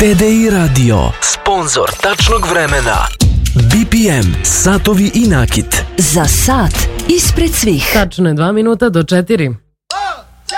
TDI Radio, sponsor tačnog vremena. BPM, satovi i nakit. Za sat ispred svih. Tačno je 2 minuta do 4.